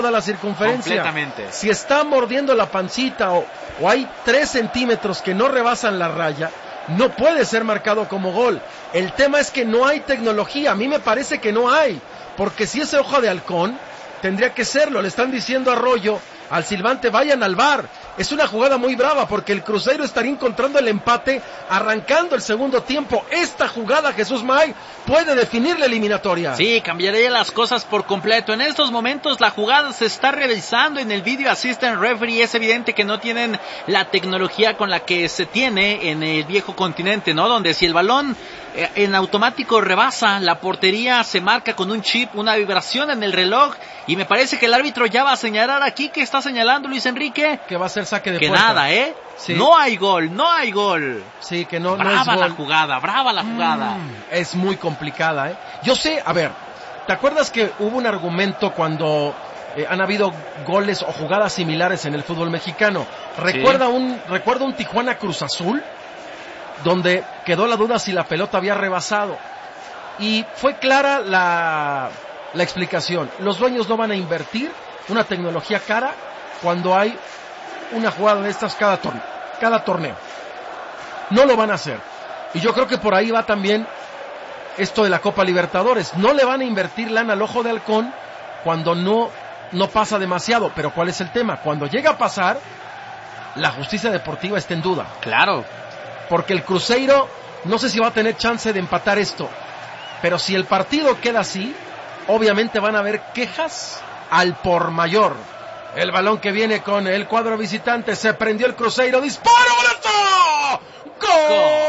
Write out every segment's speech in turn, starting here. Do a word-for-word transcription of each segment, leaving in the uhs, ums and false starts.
toda la circunferencia. Completamente. Si está mordiendo la pancita o, o hay tres centímetros que no rebasan la raya, no puede ser marcado como gol. El tema es que no hay tecnología. A mí me parece que no hay, porque si es ojo de halcón, tendría que serlo. Le están diciendo a Arroyo, al silbante, vayan al V A R. Es una jugada muy brava porque el Cruzeiro estaría encontrando el empate arrancando el segundo tiempo. Esta jugada, Jesús May, puede definir la eliminatoria. Sí, cambiaría las cosas por completo. En estos momentos la jugada se está realizando en el Video Assistant Referee. Es evidente que no tienen la tecnología con la que se tiene en el viejo continente, ¿no? Donde si el balón eh, en automático rebasa la portería, se marca con un chip, una vibración en el reloj, y me parece que el árbitro ya va a señalar aquí. ¿Qué está señalando Luis Enrique? Que va a ser saque de que puerta. Que nada, ¿eh? Sí. No hay gol, no hay gol. Sí, que no, brava no es gol. la jugada, brava la jugada. Mm, es muy complicada, ¿eh? Yo sé, a ver, ¿te acuerdas que hubo un argumento cuando eh, han habido goles o jugadas similares en el fútbol mexicano? Recuerda sí. un, recuerda un Tijuana Cruz Azul, donde quedó la duda si la pelota había rebasado. Y fue clara la, la explicación. Los dueños no van a invertir una tecnología cara cuando hay una jugada de estas cada torneo, cada torneo. No lo van a hacer. Y yo creo que por ahí va también esto de la Copa Libertadores. No le van a invertir lana al ojo de halcón cuando no, no pasa demasiado. Pero ¿cuál es el tema? Cuando llega a pasar, la justicia deportiva está en duda. Claro. Porque el Cruzeiro no sé si va a tener chance de empatar esto. Pero si el partido queda así, obviamente van a haber quejas al por mayor. El balón que viene con el cuadro visitante, se prendió el Cruzeiro, disparo, golazo, ¡gol!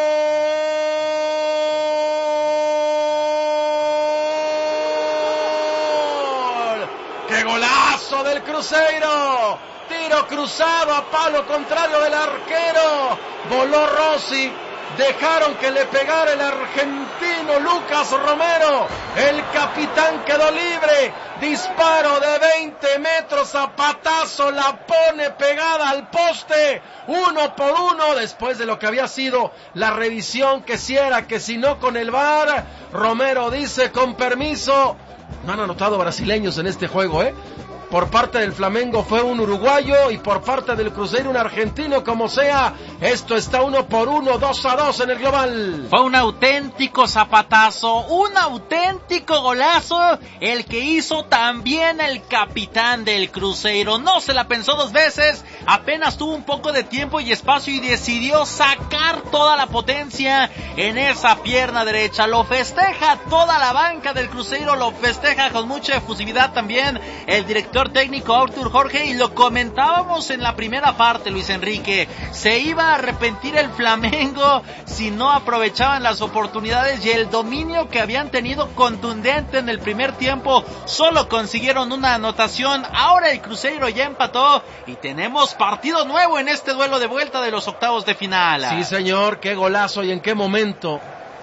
¡Qué golazo del Cruzeiro! Tiro cruzado a palo contrario del arquero, voló Rossi. Dejaron que le pegara el argentino Lucas Romero. El capitán quedó libre. Disparo de veinte metros, zapatazo, la pone pegada al poste. Uno por uno, después de lo que había sido la revisión, que si era, que si no con el V A R. Romero dice, con permiso. No han anotado brasileños en este juego, ¿eh? Por parte del Flamengo fue un uruguayo y por parte del Cruzeiro un argentino, como sea. Esto está uno por uno, dos a dos en el global. Fue un auténtico zapatazo, un auténtico golazo, el que hizo también el capitán del Cruzeiro. No se la pensó dos veces, apenas tuvo un poco de tiempo y espacio y decidió sacar toda la potencia en esa pierna derecha. Lo festeja toda la banca del Cruzeiro, lo festeja con mucha efusividad también el director técnico Artur Jorge, y lo comentábamos en la primera parte, Luis Enrique, se iba a arrepentir el Flamengo si no aprovechaban las oportunidades y el dominio que habían tenido contundente en el primer tiempo. Solo consiguieron una anotación. Ahora el Cruzeiro ya empató y tenemos partido nuevo en este duelo de vuelta de los octavos de final. Sí, señor, qué golazo y en qué momento.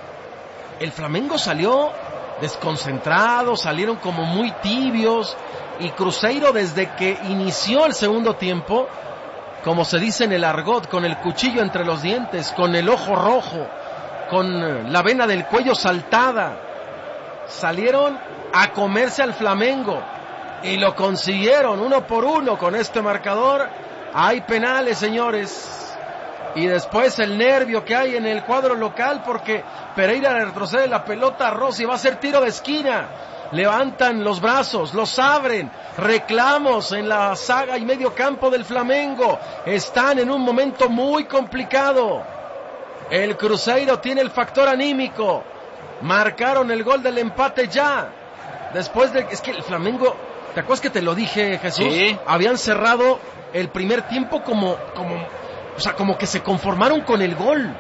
El Flamengo salió desconcentrado, salieron como muy tibios. Y Cruzeiro, desde que inició el segundo tiempo, como se dice en el argot, con el cuchillo entre los dientes, con el ojo rojo, con la vena del cuello saltada, salieron a comerse al Flamengo y lo consiguieron uno por uno con este marcador. Hay penales, señores, y después el nervio que hay en el cuadro local porque Pereira retrocede la pelota a Rossi, va a ser tiro de esquina. Levantan los brazos, los abren, reclamos en la saga y medio campo del Flamengo. Están en un momento muy complicado. El Cruzeiro tiene el factor anímico. Marcaron el gol del empate ya. Después de... Es que el Flamengo... ¿Te acuerdas que te lo dije, Jesús? Sí. Habían cerrado el primer tiempo como... como o sea, como que se conformaron con el gol.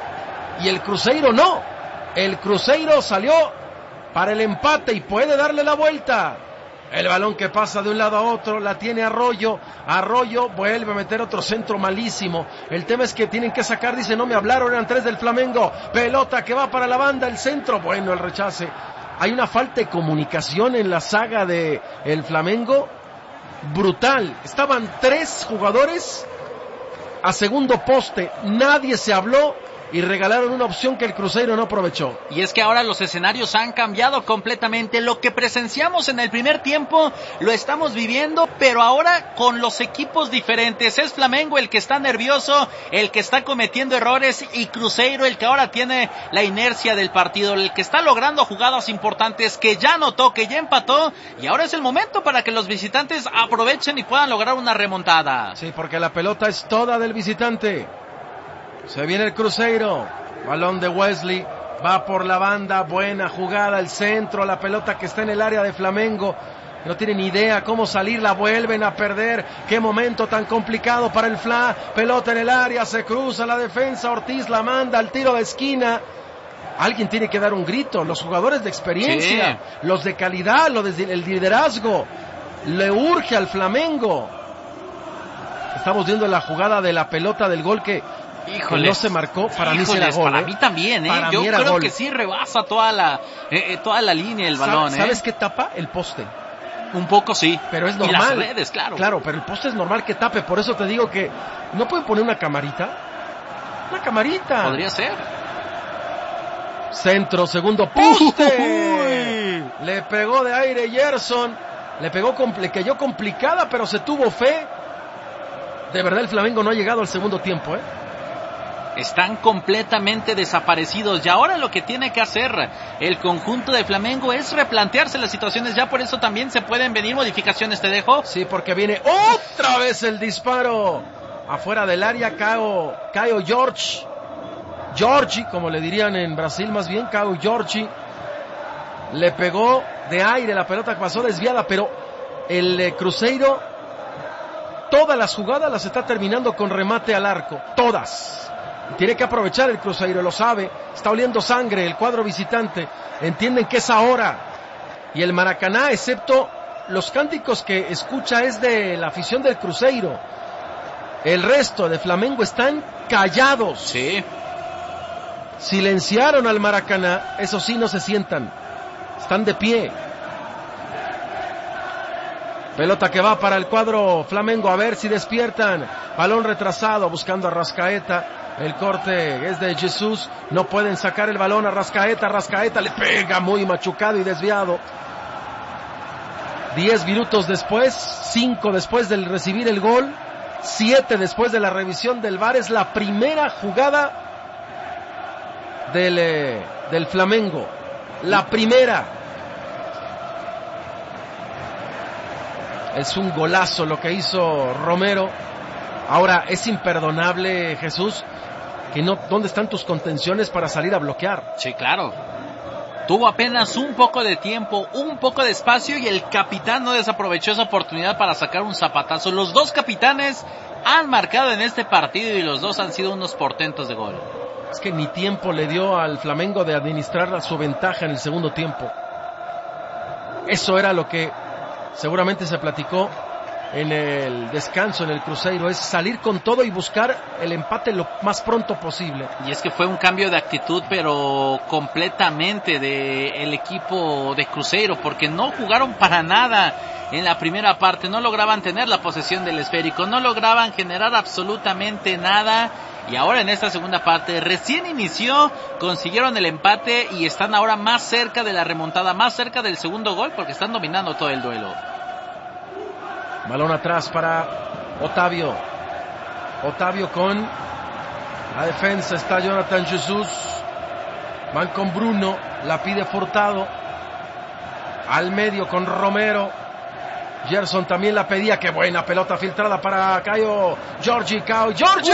Y el Cruzeiro no. El Cruzeiro salió para el empate y puede darle la vuelta. El balón que pasa de un lado a otro, la tiene Arroyo. Arroyo vuelve a meter otro centro malísimo. El tema es que tienen que sacar, dice, no me hablaron, eran tres del Flamengo. Pelota que va para la banda, el centro, bueno, el rechace. Hay una falta de comunicación en la saga de el Flamengo brutal. Estaban tres jugadores a segundo poste, nadie se habló y regalaron una opción que el Cruzeiro no aprovechó. Y es que ahora los escenarios han cambiado completamente. Lo que presenciamos en el primer tiempo lo estamos viviendo, pero ahora con los equipos diferentes. Es Flamengo el que está nervioso, el que está cometiendo errores, y Cruzeiro el que ahora tiene la inercia del partido, el que está logrando jugadas importantes, que ya anotó, que ya empató, y ahora es el momento para que los visitantes aprovechen y puedan lograr una remontada. Sí, porque la pelota es toda del visitante. Se viene el Cruzeiro, balón de Wesley, va por la banda, buena jugada, el centro, la pelota que está en el área de Flamengo, no tienen ni idea cómo salir, la vuelven a perder, qué momento tan complicado para el Fla, pelota en el área, se cruza la defensa, Ortiz la manda al tiro de esquina. Alguien tiene que dar un grito, los jugadores de experiencia, sí, los de calidad, los de, el liderazgo, le urge al Flamengo. Estamos viendo la jugada de la pelota del gol que, Híjoles, que no se marcó, para híjoles, mí será gol. Para ¿eh? mí también, ¿eh? Para Yo mí era creo gol. que sí rebasa toda la, eh, eh, toda la línea el balón, ¿Sabes, ¿eh? ¿Sabes qué tapa? El poste. Un poco sí. Pero es normal. Y las redes, claro. Claro, pero el poste es normal que tape, por eso te digo que no pueden poner una camarita. Una camarita. Podría ser. Centro, segundo poste. Uy. Le pegó de aire Gerson. Le pegó, le cayó complicada, pero se tuvo fe. De verdad el Flamengo no ha llegado al segundo tiempo, ¿eh? Están completamente desaparecidos y ahora lo que tiene que hacer el conjunto de Flamengo es replantearse las situaciones. Ya por eso también se pueden venir modificaciones, ¿te dejo? Sí, porque viene otra vez el disparo afuera del área. Caio, Caio Jorge Jorge, como le dirían en Brasil más bien, Caio Jorge le pegó de aire, la pelota pasó desviada, pero el eh, Cruzeiro todas las jugadas las está terminando con remate al arco, todas. Tiene que aprovechar el Cruzeiro, lo sabe, está oliendo sangre el cuadro visitante, entienden que es ahora. Y el Maracaná, excepto los cánticos que escucha, es de la afición del Cruzeiro. El resto de Flamengo están callados. Sí. Silenciaron al Maracaná, eso sí, no se sientan, están de pie. Pelota que va para el cuadro Flamengo, a ver si despiertan. Balón retrasado, buscando a Rascaeta. El corte es de Jesús, no pueden sacar el balón a Rascaeta, Rascaeta le pega muy machucado y desviado. Diez minutos después, cinco después de recibir el gol, siete después de la revisión del V A R, es la primera jugada del, eh, del Flamengo, la primera. Es un golazo lo que hizo Romero. Ahora es imperdonable, Jesús, que no, ¿dónde están tus contenciones para salir a bloquear? Sí, claro. Tuvo apenas un poco de tiempo, un poco de espacio y el capitán no desaprovechó esa oportunidad para sacar un zapatazo. Los dos capitanes han marcado en este partido y los dos han sido unos portentos de gol. Es que ni tiempo le dio al Flamengo de administrar su ventaja en el segundo tiempo. Eso era lo que seguramente se platicó en el descanso en el Cruzeiro, es salir con todo y buscar el empate lo más pronto posible. Y es que fue un cambio de actitud, pero completamente del equipo de Cruzeiro, porque no jugaron para nada en la primera parte, no lograban tener la posesión del esférico, no lograban generar absolutamente nada, y ahora en esta segunda parte recién inició, consiguieron el empate y están ahora más cerca de la remontada, más cerca del segundo gol, porque están dominando todo el duelo. Balón atrás para Otavio. Otavio con la defensa. Está Jonathan Jesús. Van con Bruno. La pide Furtado. Al medio con Romero. Gerson también la pedía. Qué buena pelota filtrada para Caio Jorge. Caio Jorge.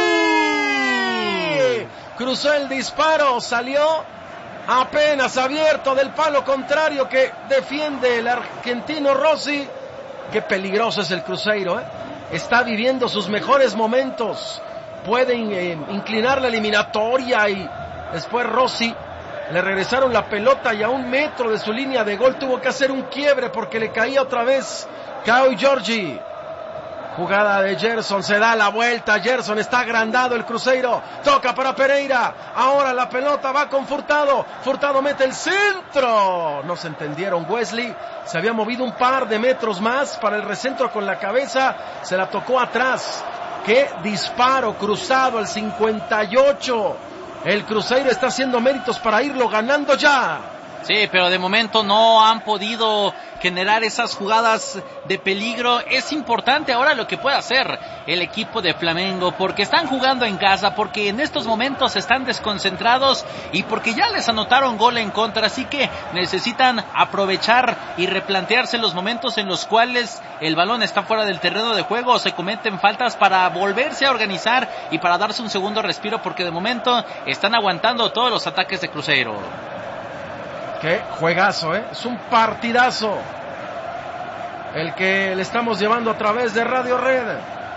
Uh-huh. Cruzó el disparo. Salió apenas abierto del palo contrario que defiende el argentino Rossi. Qué peligroso es el Cruzeiro, ¿eh? Está viviendo sus mejores momentos. Pueden eh, inclinar la eliminatoria y después Rossi le regresaron la pelota y a un metro de su línea de gol tuvo que hacer un quiebre porque le caía otra vez Caio Jorge. Jugada de Gerson, se da la vuelta, Gerson está agrandado el Cruzeiro, toca para Pereira, ahora la pelota va con Furtado, Furtado mete el centro, no se entendieron, Wesley se había movido un par de metros más para el recentro con la cabeza, se la tocó atrás, qué disparo cruzado al cincuenta y ocho, El Cruzeiro está haciendo méritos para irlo ganando ya. Sí, pero de momento no han podido generar esas jugadas de peligro. Es importante ahora lo que puede hacer el equipo de Flamengo, porque están jugando en casa, porque en estos momentos están desconcentrados y porque ya les anotaron gol en contra, así que necesitan aprovechar y replantearse los momentos en los cuales el balón está fuera del terreno de juego o se cometen faltas para volverse a organizar y para darse un segundo respiro, porque de momento están aguantando todos los ataques de Cruzeiro. Qué juegazo, ¿eh? Es un partidazo el que le estamos llevando a través de Radio Red.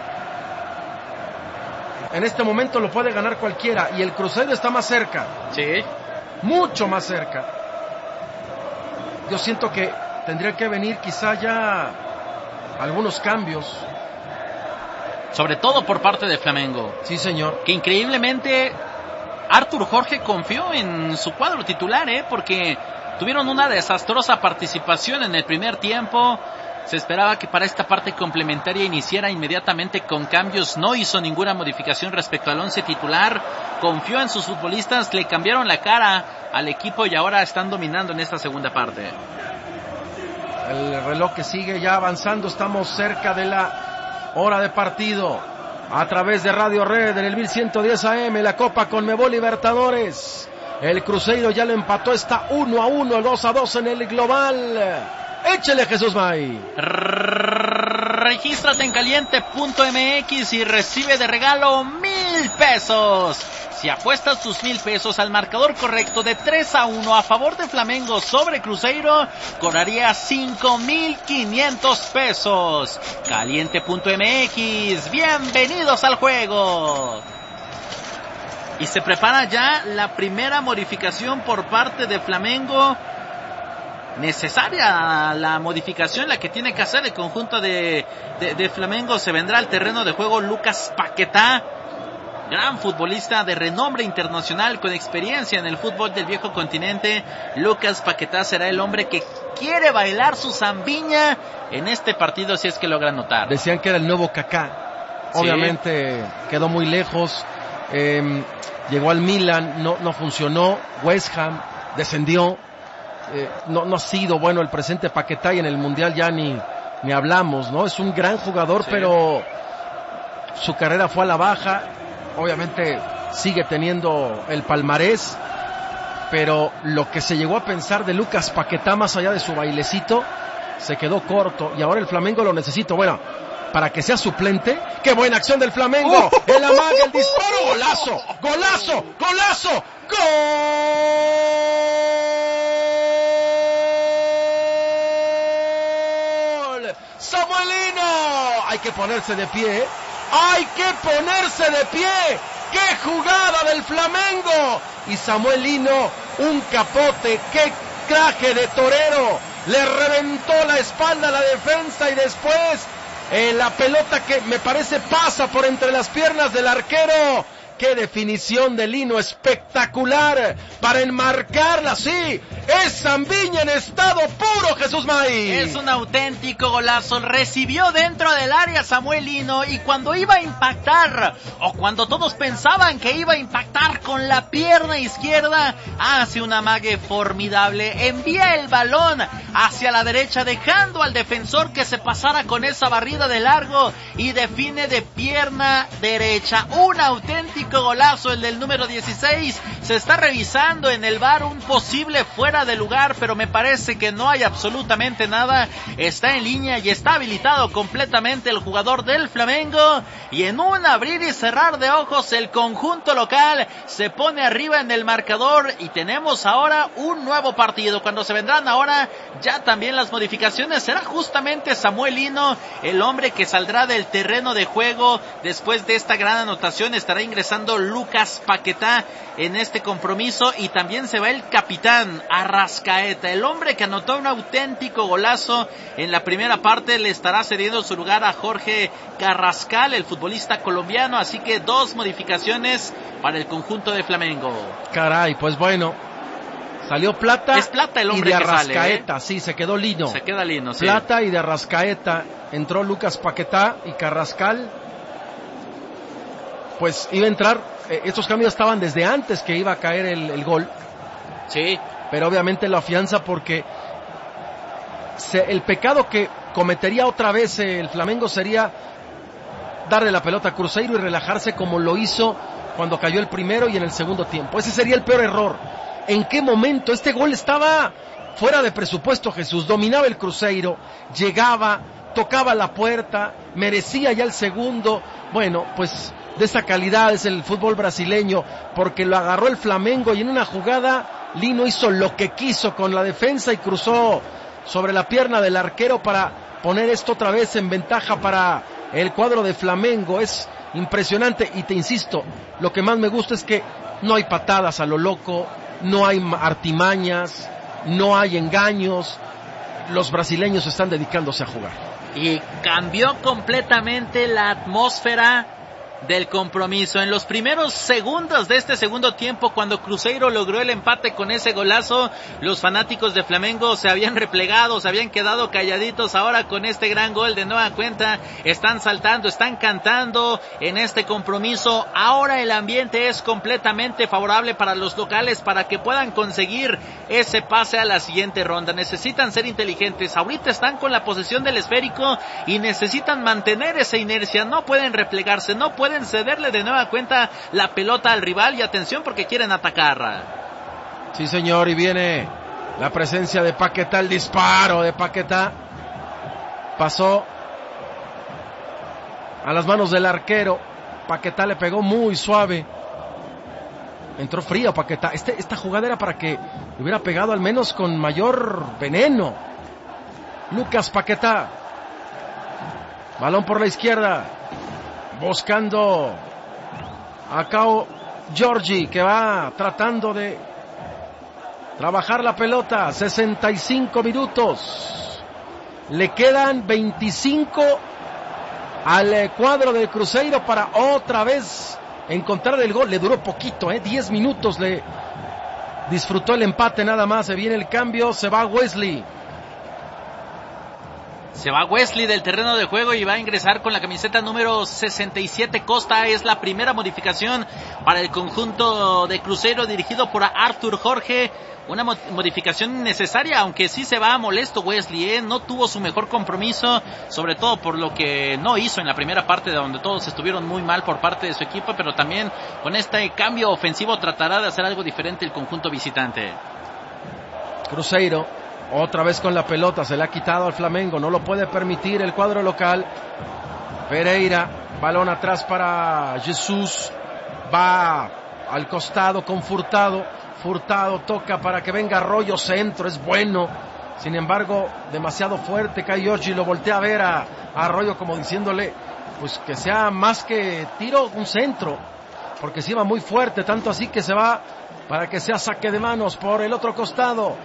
En este momento lo puede ganar cualquiera y el Cruzeiro está más cerca. Sí. Mucho más cerca. Yo siento que tendría que venir quizá ya algunos cambios. Sobre todo por parte de Flamengo. Sí, señor. Que increíblemente Artur Jorge confió en su cuadro titular, ¿eh? Porque tuvieron una desastrosa participación en el primer tiempo. Se esperaba que para esta parte complementaria iniciara inmediatamente con cambios. No hizo ninguna modificación respecto al once titular. Confió en sus futbolistas, le cambiaron la cara al equipo y ahora están dominando en esta segunda parte. El reloj que sigue ya avanzando. Estamos cerca de la hora de partido. A través de Radio Red en el mil ciento diez A M, la Copa Conmebol Libertadores. El Cruzeiro ya lo empató, está uno a uno, dos a dos en el global. Échele, Jesús May. Regístrate en caliente punto m x y recibe de regalo mil pesos. Si apuestas tus mil pesos al marcador correcto de tres a uno a favor de Flamengo sobre Cruzeiro, cobrarías cinco mil quinientos pesos. Caliente punto m x, bienvenidos al juego. Y se prepara ya la primera modificación por parte de Flamengo. Necesaria la modificación, la que tiene que hacer el conjunto de, de, de Flamengo. Se vendrá al terreno de juego Lucas Paquetá, gran futbolista de renombre internacional con experiencia en el fútbol del viejo continente. Lucas Paquetá será el hombre que quiere bailar su zambiña en este partido si es que logra anotar. Decían que era el nuevo Kaká. Obviamente sí. Quedó muy lejos. Eh, llegó al Milan, no, no funcionó. West Ham descendió. Eh, no, no ha sido bueno el presente Paquetá y en el Mundial ya ni, ni hablamos, ¿no? Es un gran jugador, sí. Pero su carrera fue a la baja. Obviamente sigue teniendo el palmarés, pero lo que se llegó a pensar de Lucas Paquetá más allá de su bailecito se quedó corto y ahora el Flamengo lo necesita. Bueno, para que sea suplente. ¡Qué buena acción del Flamengo! Uh, el amague, el disparo, golazo, golazo, golazo, gol. Samuelino, hay que ponerse de pie, hay que ponerse de pie. ¡Qué jugada del Flamengo! Y Samuelino, un capote, qué traje de torero, le reventó la espalda a la defensa y después eh, la pelota que me parece pasa por entre las piernas del arquero. ¡Qué definición de Lino! Espectacular para enmarcarla, sí. Es Zambiña en estado puro, Jesús May. Es un auténtico golazo. Recibió dentro del área Samuel Lino y cuando iba a impactar, o cuando todos pensaban que iba a impactar con la pierna izquierda, hace un amague formidable. Envía el balón hacia la derecha, dejando al defensor que se pasara con esa barrida de largo y define de pierna derecha. Un auténtico golazo el del número dieciséis. Se está revisando en el V A R un posible fuera de lugar, pero me parece que no hay absolutamente nada. Está en línea y está habilitado completamente el jugador del Flamengo, y en un abrir y cerrar de ojos el conjunto local se pone arriba en el marcador y tenemos ahora un nuevo partido. Cuando se vendrán ahora ya también las modificaciones, será justamente Samuel Lino el hombre que saldrá del terreno de juego después de esta gran anotación. Estará ingresando Lucas Paquetá en este compromiso y también se va el capitán Arrascaeta, el hombre que anotó un auténtico golazo en la primera parte. Le estará cediendo su lugar a Jorge Carrascal, el futbolista colombiano, así que dos modificaciones para el conjunto de Flamengo. Caray, pues bueno, salió Plata, es Plata el hombre y de que Arrascaeta, sale, ¿eh? Sí, se quedó Lino. Se queda Lino, sí. Plata y de Arrascaeta, entró Lucas Paquetá y Carrascal. Pues iba a entrar eh, estos cambios estaban desde antes que iba a caer el, el gol. Sí. Pero obviamente lo afianza porque se, el pecado que cometería otra vez el Flamengo sería darle la pelota a Cruzeiro y relajarse como lo hizo cuando cayó el primero y en el segundo tiempo. Ese sería el peor error. ¿En qué momento? Este gol estaba fuera de presupuesto, Jesús. Dominaba el Cruzeiro, llegaba, tocaba la puerta, merecía ya el segundo. Bueno, pues de esa calidad es el fútbol brasileño, porque lo agarró el Flamengo y en una jugada Lino hizo lo que quiso con la defensa y cruzó sobre la pierna del arquero para poner esto otra vez en ventaja para el cuadro de Flamengo. Es impresionante y te insisto, lo que más me gusta es que no hay patadas a lo loco, no hay artimañas, no hay engaños. Los brasileños están dedicándose a jugar. Y cambió completamente la atmósfera del compromiso. En los primeros segundos de este segundo tiempo, cuando Cruzeiro logró el empate con ese golazo, los fanáticos de Flamengo se habían replegado, se habían quedado calladitos. Ahora con este gran gol de nueva cuenta están saltando, están cantando en este compromiso. Ahora el ambiente es completamente favorable para los locales para que puedan conseguir ese pase a la siguiente ronda. Necesitan ser inteligentes. Ahorita están con la posesión del esférico y necesitan mantener esa inercia. No pueden replegarse, no pueden cederle de nueva cuenta la pelota al rival, y atención porque quieren atacar. Sí, señor, y viene la presencia de Paquetá, el disparo de Paquetá pasó a las manos del arquero. Paquetá le pegó muy suave, entró frío Paquetá. Este, esta jugada era para que le hubiera pegado al menos con mayor veneno. Lucas Paquetá, balón por la izquierda, buscando a Cao Giorgi, que va tratando de trabajar la pelota. Sesenta y cinco minutos, le quedan veinticinco al cuadro del Cruzeiro para otra vez encontrar el gol. Le duró poquito, eh, diez minutos le disfrutó el empate nada más. Se viene el cambio, se va Wesley. Se va Wesley del terreno de juego y va a ingresar con la camiseta número sesenta y siete Costa. Es la primera modificación para el conjunto de Cruzeiro dirigido por Arthur Jorge. Una modificación necesaria, aunque sí se va molesto Wesley, ¿eh? No tuvo su mejor compromiso, sobre todo por lo que no hizo en la primera parte, de donde todos estuvieron muy mal por parte de su equipo, pero también con este cambio ofensivo tratará de hacer algo diferente el conjunto visitante. Cruzeiro otra vez con la pelota, se le ha quitado al Flamengo, no lo puede permitir el cuadro local. Pereira, balón atrás para Jesús, va al costado con Furtado, Furtado toca para que venga Arroyo, centro, es bueno, sin embargo demasiado fuerte. Cao Giorgi lo voltea a ver a, a Arroyo como diciéndole pues que sea más que tiro, un centro, porque se iba muy fuerte, tanto así que se va para que sea saque de manos por el otro costado.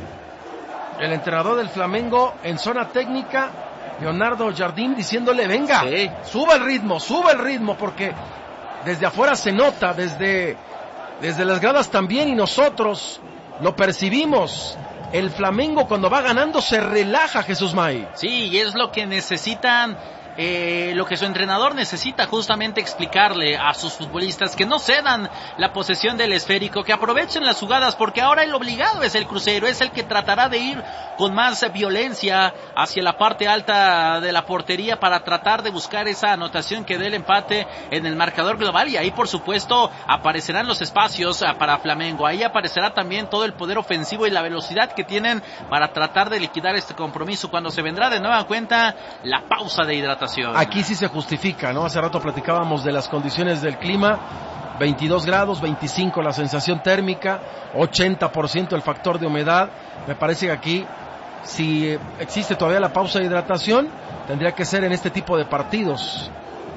El entrenador del Flamengo en zona técnica, Leonardo Jardim, diciéndole venga, sí, suba el ritmo, suba el ritmo, porque desde afuera se nota, desde, desde las gradas también, y nosotros lo percibimos. El Flamengo cuando va ganando se relaja, Jesús May. Sí, y es lo que necesitan, eh, lo que su entrenador necesita, justamente explicarle a sus futbolistas que no cedan la posesión del esférico, que aprovechen las jugadas, porque ahora el obligado es el Cruzeiro, es el que tratará de ir con más violencia hacia la parte alta de la portería para tratar de buscar esa anotación que dé el empate en el marcador global. Y ahí por supuesto aparecerán los espacios para Flamengo, ahí aparecerá también todo el poder ofensivo y la velocidad que tienen para tratar de liquidar este compromiso, cuando se vendrá de nueva cuenta la pausa de hidratación. Aquí sí se justifica, ¿no? Hace rato platicábamos de las condiciones del clima, veintidós grados, veinticinco la sensación térmica, ochenta por ciento el factor de humedad. Me parece que aquí, si existe todavía la pausa de hidratación, tendría que ser en este tipo de partidos.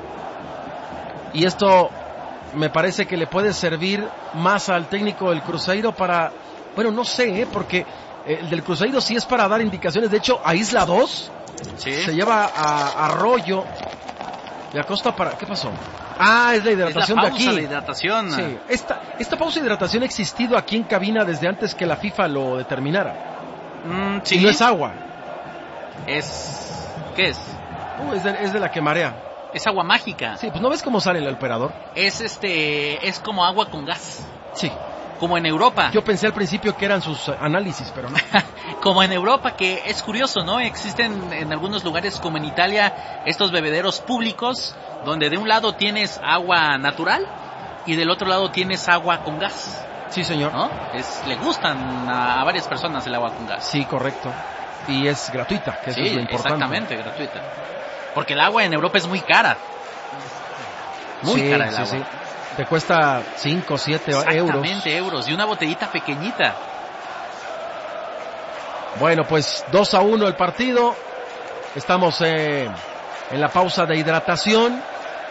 Y esto me parece que le puede servir más al técnico del Cruzeiro para, bueno, no sé, ¿eh? Porque el del Cruzeiro sí es para dar indicaciones. De hecho, a Isla dos sí se lleva a Arroyo y Acosta para... ¿Qué pasó? Ah, es la hidratación es la de aquí. pausa de hidratación. Sí, esta, esta pausa de hidratación ha existido aquí en cabina desde antes que la FIFA lo determinara. Mm, sí. Y no es agua. Es... ¿Qué es? Uh, es, de, es de la que marea. Es agua mágica. Sí, pues ¿no ves cómo sale el operador? Es este, es como agua con gas. Sí. Como en Europa. Yo pensé al principio que eran sus análisis, pero no. Como en Europa, que es curioso, ¿no? Existen en algunos lugares como en Italia estos bebederos públicos donde de un lado tienes agua natural y del otro lado tienes agua con gas. Sí, señor. ¿No? Es, le gustan a, a varias personas el agua con gas. Sí, correcto. Y es gratuita, que eso sí, es lo importante. Exactamente, gratuita. Porque el agua en Europa es muy cara. Muy sí, cara el sí, agua. Sí. Te cuesta cinco, siete euros. Exactamente, euros. Y una botellita pequeñita. Bueno, pues dos a uno el partido. Estamos eh, en la pausa de hidratación.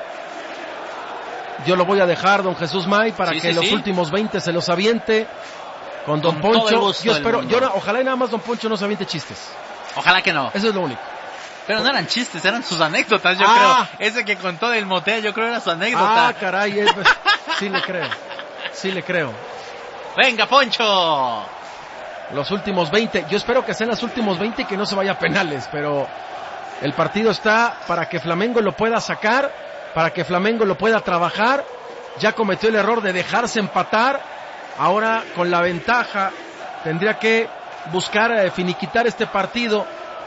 Yo lo voy a dejar, don Jesús May, para sí, que sí, los sí. últimos veinte se los aviente con don con Poncho. Yo espero, yo no, ojalá y nada más don Poncho no se aviente chistes. Ojalá que no. Eso es lo único. Pero no eran chistes, eran sus anécdotas, yo ah. creo. Ese que contó del motel, yo creo era su anécdota. Ah, caray, es, sí le creo. Sí le creo. Venga, Poncho. Los últimos veinte. Yo espero que sean los últimos veinte y que no se vaya a penales, pero el partido está para que Flamengo lo pueda sacar, para que Flamengo lo pueda trabajar. Ya cometió el error de dejarse empatar. Ahora, con la ventaja, tendría que buscar eh, finiquitar este partido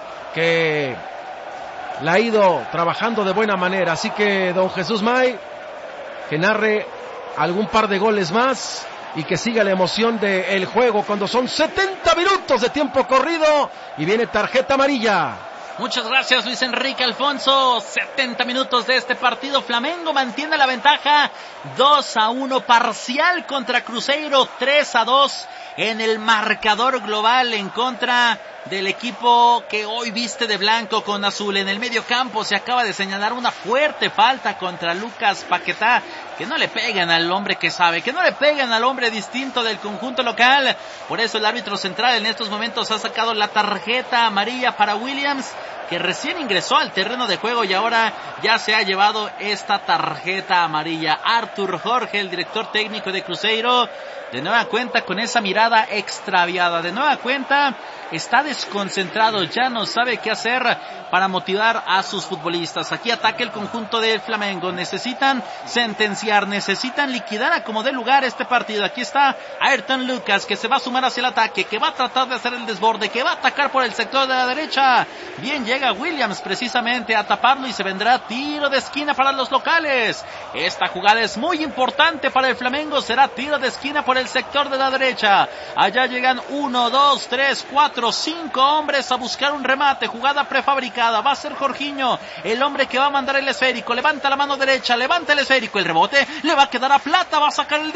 que la ha ido trabajando de buena manera. Así que don Jesús May, que narre algún par de goles más y que siga la emoción del juego cuando son setenta minutos de tiempo corrido y viene tarjeta amarilla. Muchas gracias, Luis Enrique Alfonso. setenta minutos de este partido. Flamengo mantiene la ventaja. dos a uno parcial contra Cruzeiro. tres a dos en el marcador global en contra del equipo que hoy viste de blanco con azul. En el medio campo se acaba de señalar una fuerte falta contra Lucas Paquetá. Que no le pegan al hombre que sabe, que no le pegan al hombre distinto del conjunto local. Por eso el árbitro central en estos momentos ha sacado la tarjeta amarilla para Williams, que recién ingresó al terreno de juego y ahora ya se ha llevado esta tarjeta amarilla. Artur Jorge, el director técnico de Cruzeiro, de nueva cuenta con esa mirada extraviada, de nueva cuenta está desconcentrado, ya no sabe qué hacer para motivar a sus futbolistas. Aquí ataca el conjunto del Flamengo, necesitan sentenciar, necesitan liquidar a como dé lugar este partido. Aquí está Ayrton Lucas, que se va a sumar hacia el ataque, que va a tratar de hacer el desborde, que va a atacar por el sector de la derecha. Bien llega Williams precisamente a taparlo y se vendrá tiro de esquina para los locales. Esta jugada es muy importante para el Flamengo, será tiro de esquina por el sector de la derecha. Allá llegan uno, dos, tres, cuatro, cinco hombres a buscar un remate, jugada prefabricada. Va a ser Jorginho, el hombre que va a mandar el esférico. Levanta la mano derecha, levanta el esférico, el rebote le va a quedar a Plata, va a sacar el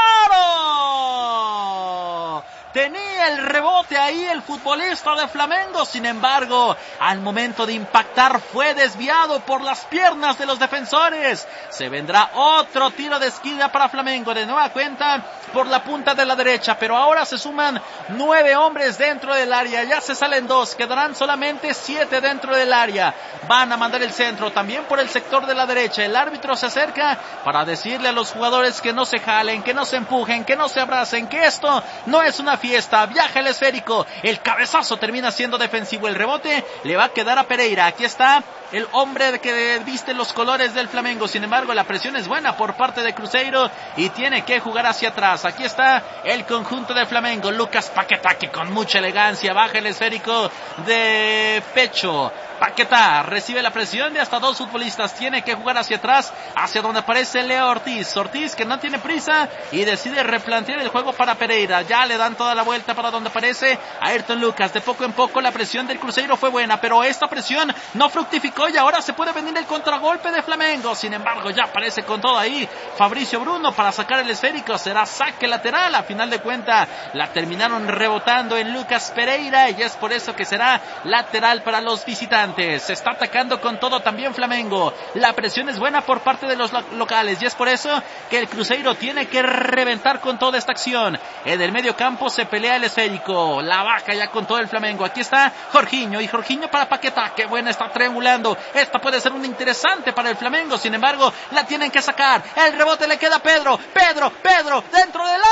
disparo. Tenía el rebote ahí el futbolista de Flamengo, sin embargo, al momento de impactar fue desviado por las piernas de los defensores. Se vendrá otro tiro de esquina para Flamengo, de nueva cuenta por la punta de la derecha, pero ahora se suman nueve hombres dentro del área, ya se salen dos, quedarán solamente siete dentro del área. Van a mandar el centro también por el sector de la derecha. El árbitro se acerca para decirle a los jugadores que no se jalen, que no se empujen, que no se abracen, que esto no es una fiesta. Viaja el esférico, el cabezazo termina siendo defensivo, el rebote le va a quedar a Pereira. Aquí está el hombre que viste los colores del Flamengo, sin embargo la presión es buena por parte de Cruzeiro y tiene que jugar hacia atrás. Aquí está el conjunto de Flamengo, Lucas Paquetá, que con mucha elegancia baja el esférico de pecho. Paquetá recibe la presión de hasta dos futbolistas, tiene que jugar hacia atrás, hacia donde aparece Leo Ortiz. Ortiz, que no tiene prisa y decide replantear el juego para Pereira. Ya le dan toda la vuelta para donde aparece Ayrton Lucas. De poco en poco la presión del Cruzeiro fue buena, pero esta presión no fructificó y ahora se puede venir el contragolpe de Flamengo. Sin embargo, ya aparece con todo ahí Fabricio Bruno para sacar el esférico. Será saque lateral. A final de cuentas la terminaron rebotando en Lucas Pereira y es por eso que será lateral para los visitantes. Se está atacando con todo también Flamengo. La presión es buena por parte de los lo- locales y es por eso que el Cruzeiro tiene que reventar con toda esta acción. En el medio campo se pelea el esférico. La baja ya con todo el Flamengo. Aquí está Jorginho y Jorginho para Paquetá. Qué buena, está triangulando. Esta puede ser una interesante para el Flamengo. Sin embargo, la tienen que sacar. El rebote le queda a Pedro. Pedro, Pedro, dentro del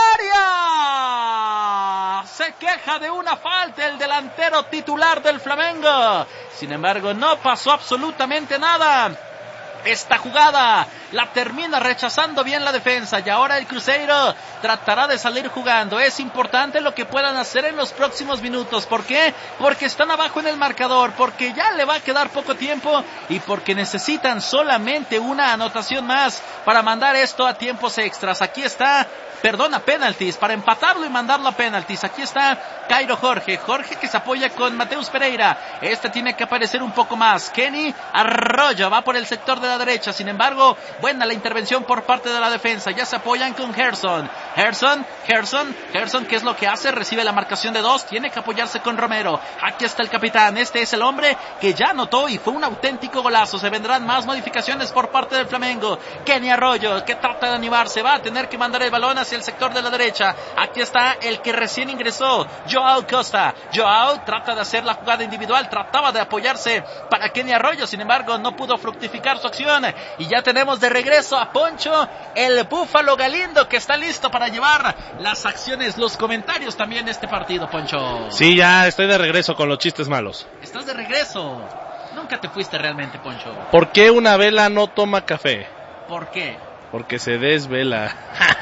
área. Se queja de una falta el delantero titular del Flamengo. Sin embargo, no pasó absolutamente nada. esta jugada. La termina rechazando bien la defensa y ahora el Cruzeiro tratará de salir jugando. Es importante lo que puedan hacer en los próximos minutos. ¿Por qué? Porque están abajo en el marcador, porque ya le va a quedar poco tiempo y porque necesitan solamente una anotación más para mandar esto a tiempos extras. Aquí está, perdona, penaltis, para empatarlo y mandarlo a penaltis. Aquí está Cairo Jorge, Jorge que se apoya con Mateus Pereira. Este tiene que aparecer un poco más. Kenny Arroyo va por el sector de la derecha, sin embargo, buena la intervención por parte de la defensa. Ya se apoyan con Gerson, Gerson, Gerson, Gerson, ¿qué es lo que hace? Recibe la marcación de dos, tiene que apoyarse con Romero. Aquí está el capitán, este es el hombre que ya anotó y fue un auténtico golazo. Se vendrán más modificaciones por parte del Flamengo. Kenny Arroyo, que trata de animarse, va a tener que mandar el balón hacia el sector de la derecha. Aquí está el que recién ingresó, Joao Costa. Joao trata de hacer la jugada individual, trataba de apoyarse para Kenny Arroyo, sin embargo no pudo fructificar su acción. Y ya tenemos de regreso a Poncho, el Búfalo Galindo, que está listo para llevar las acciones, los comentarios también de este partido, Poncho. Sí, ya estoy de regreso con los chistes malos. Estás de regreso. Nunca te fuiste realmente, Poncho. ¿Por qué una vela no toma café? ¿Por qué? Porque se desvela.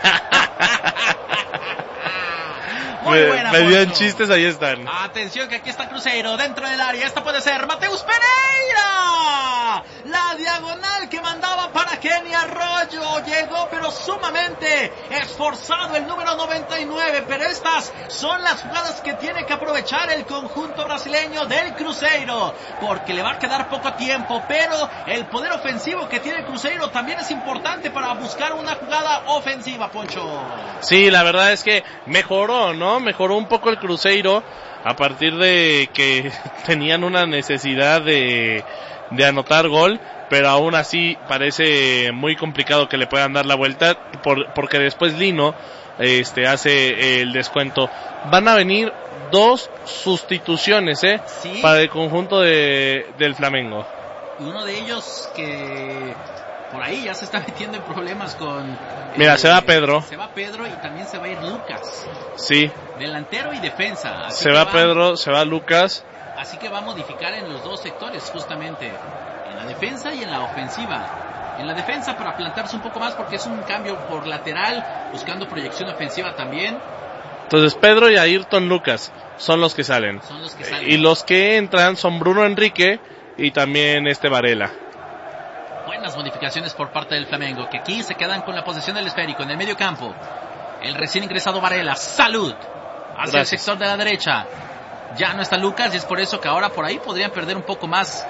Muy me, buena, me dieron Poncho. Chistes, ahí están. Atención que aquí está Cruzeiro dentro del área. Esta puede ser Mateus Pereira. La diagonal que mandaba para Kenny Arroyo. Llegó pero sumamente esforzado el número noventa y nueve. Pero estas son las jugadas que tiene que aprovechar el conjunto brasileño del Cruzeiro. Porque le va a quedar poco tiempo. Pero el poder ofensivo que tiene el Cruzeiro también es importante para buscar una jugada ofensiva, Poncho. Sí, la verdad es que mejoró, ¿no? Mejoró un poco el Cruzeiro a partir de que tenían una necesidad de, de anotar gol, pero aún así parece muy complicado que le puedan dar la vuelta por, porque después Lino este, hace el descuento. Van a venir dos sustituciones, ¿eh? ¿Sí? Para el conjunto de, del Flamengo. Uno de ellos que por ahí ya se está metiendo en problemas con... Mira, eh, se va Pedro. Se va Pedro y también se va a ir Lucas. Sí. Delantero y defensa. Así se que va, va Pedro, se va Lucas. Así que va a modificar en los dos sectores, justamente. En la defensa y en la ofensiva. En la defensa para plantarse un poco más porque es un cambio por lateral, buscando proyección ofensiva también. Entonces Pedro y Ayrton Lucas son los que salen. Son los que salen. Y los que entran son Bruno Enrique y también este Varela. Buenas modificaciones por parte del Flamengo, que aquí se quedan con la posesión del esférico en el medio campo. El recién ingresado Varela, salud, hacia Gracias. el sector de la derecha. Ya no está Lucas y es por eso que ahora por ahí podrían perder un poco más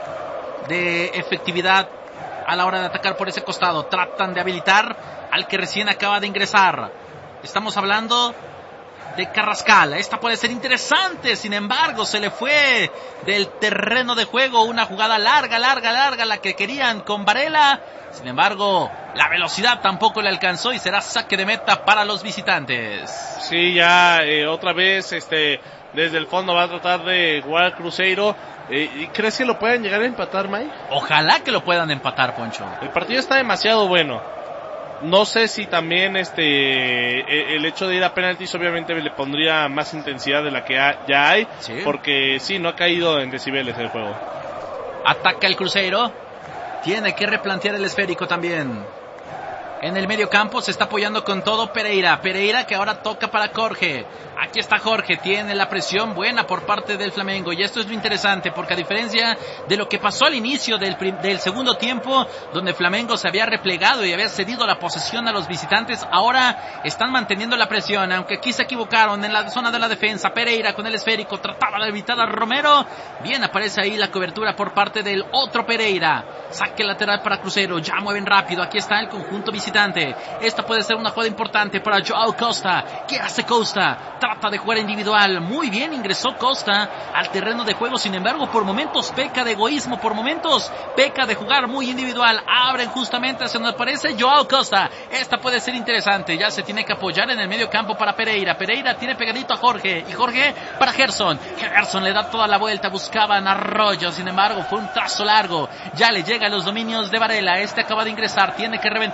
de efectividad a la hora de atacar por ese costado. Tratan de habilitar al que recién acaba de ingresar. Estamos hablando de Carrascal. Esta puede ser interesante, sin embargo se le fue del terreno de juego una jugada larga, larga, larga, la que querían con Varela. Sin embargo, la velocidad tampoco le alcanzó y será saque de meta para los visitantes. Sí, ya eh, otra vez este desde el fondo va a tratar de jugar Cruzeiro. Eh, ¿Crees que lo puedan llegar a empatar, Mike? Ojalá que lo puedan empatar, Poncho. El partido está demasiado bueno. No sé si también este el hecho de ir a penaltis obviamente le pondría más intensidad de la que ha, ya hay, ¿Sí? Porque sí, no ha caído en decibeles el juego. Ataca el Cruzeiro. Tiene que replantear el esférico también. En el medio campo se está apoyando con todo Pereira. Pereira que ahora toca para Jorge. Aquí está Jorge. Tiene la presión buena por parte del Flamengo. Y esto es lo interesante porque a diferencia de lo que pasó al inicio del, prim- del segundo tiempo, donde Flamengo se había replegado y había cedido la posesión a los visitantes, ahora están manteniendo la presión. Aunque aquí se equivocaron en la zona de la defensa. Pereira con el esférico trataba de evitar a Romero. Bien, aparece ahí la cobertura por parte del otro Pereira. Saque lateral para Cruzeiro. Ya mueven rápido. Aquí está el conjunto visitante. Esta puede ser una jugada importante para Joao Costa. ¿Qué hace Costa? Trata de jugar individual. Muy bien ingresó Costa al terreno de juego. Sin embargo, por momentos peca de egoísmo. Por momentos peca de jugar muy individual. Abren justamente hacia donde aparece Joao Costa. Esta puede ser interesante. Ya se tiene que apoyar en el medio campo para Pereira. Pereira tiene pegadito a Jorge. Y Jorge para Gerson. Gerson le da toda la vuelta. Buscaban a Arroyo. Sin embargo, fue un trazo largo. Ya le llega a los dominios de Varela. Este acaba de ingresar. Tiene que reventar porque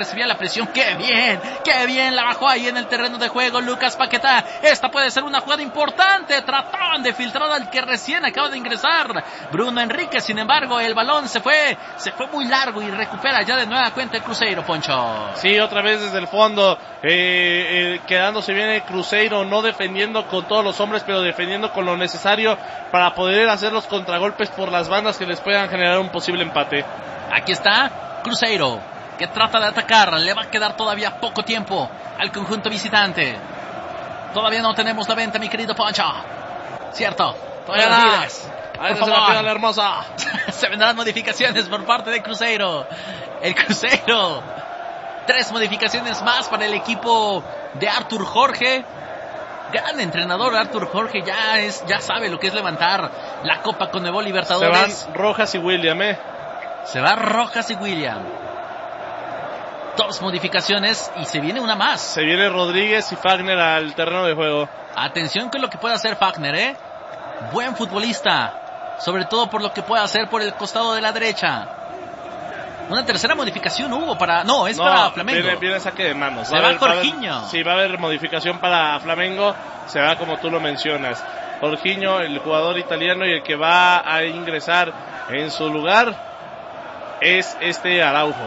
recibía la presión. ¡Qué bien! ¡Qué bien! La bajó ahí en el terreno de juego Lucas Paquetá. Esta puede ser una jugada importante. Trataban de filtrar al que recién acaba de ingresar, Bruno Henrique. Sin embargo, el balón se fue, se fue muy largo y recupera ya de nueva cuenta el Cruzeiro, Poncho. Sí, otra vez desde el fondo, eh, eh, quedándose bien el Cruzeiro, no defendiendo con todos los hombres, pero defendiendo con lo necesario para poder hacer los contragolpes por las bandas que les puedan generar un posible empate. Aquí está Cruzeiro, que trata de atacar. Le va a quedar todavía poco tiempo al conjunto visitante. Todavía no tenemos la venta, mi querido Poncho. Cierto, todavía no tienes. Por favor, la hermosa. Se vendrán modificaciones por parte de Cruzeiro. El Cruzeiro, tres modificaciones más para el equipo de Artur Jorge. Gran entrenador Artur Jorge, ya es, ya sabe lo que es levantar la Copa Conmebol Libertadores. Se van Rojas y William, eh. Se va Rojas y William. Dos modificaciones y se viene una más. Se viene Rodríguez y Fagner al terreno de juego. Atención con lo que puede hacer Fagner, eh. Buen futbolista, sobre todo por lo que puede hacer por el costado de la derecha. Una tercera modificación hubo para... No, es no, para Flamengo. Viene, viene saque de manos. Se va, va haber, Jorginho. Va a haber, sí, va a haber modificación para Flamengo. Se va como tú lo mencionas. Jorginho, el jugador italiano, y el que va a ingresar en su lugar es este Araujo.